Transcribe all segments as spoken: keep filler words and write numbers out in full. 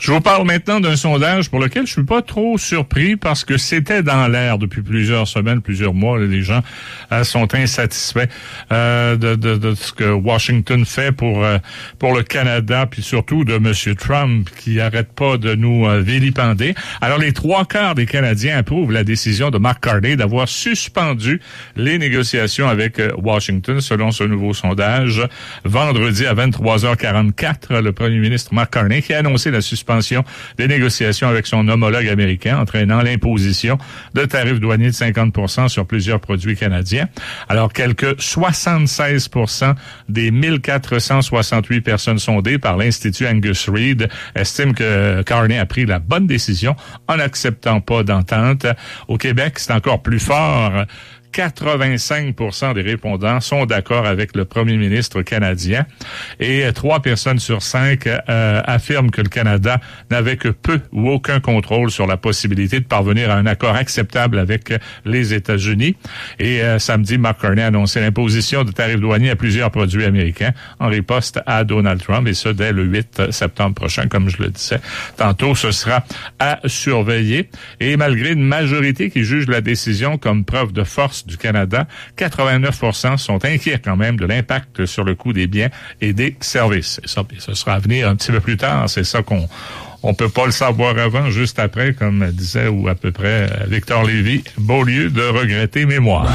Je vous parle maintenant d'un sondage pour lequel je suis pas trop surpris parce que c'était dans l'air depuis plusieurs semaines, plusieurs mois. Les gens euh, sont insatisfaits euh, de, de, de ce que Washington fait pour euh, pour le Canada, puis surtout de M. Trump qui arrête pas de nous euh, vilipender. Alors, les trois quarts des Canadiens approuvent la décision de Mark Carney d'avoir suspendu les négociations avec euh, Washington, selon ce nouveau sondage. Vendredi à vingt-trois heures quarante-quatre, le premier ministre Mark Carney qui a annoncé la suspension des négociations avec son homologue américain, entraînant l'imposition de tarifs douaniers de cinquante pour cent sur plusieurs produits canadiens. Alors, quelques soixante-seize pour cent des mille quatre cent soixante-huit personnes sondées par l'Institut Angus Reid estiment que Carney a pris la bonne décision en n'acceptant pas d'entente. Au Québec, c'est encore plus fort. quatre-vingt-cinq pour cent des répondants sont d'accord avec le premier ministre canadien et trois personnes sur cinq euh, affirment que le Canada n'avait que peu ou aucun contrôle sur la possibilité de parvenir à un accord acceptable avec les États-Unis. Et euh, samedi, Mark Carney a annoncé l'imposition de tarifs douaniers à plusieurs produits américains en riposte à Donald Trump, et ce, dès le huit septembre prochain, comme je le disais. Tantôt, ce sera à surveiller. Et malgré une majorité qui juge la décision comme preuve de force du Canada, quatre-vingt-neuf pour cent sont inquiets quand même de l'impact sur le coût des biens et des services. Et ça, ce sera à venir un petit peu plus tard. C'est ça qu'on on peut pas le savoir avant, juste après, comme disait ou à peu près Victor Lévy, beau lieu de regretter mémoire.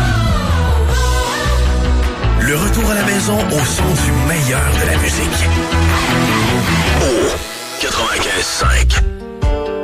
Le retour à la maison au son du meilleur de la musique. Oh, quatre-vingt-quinze cinq.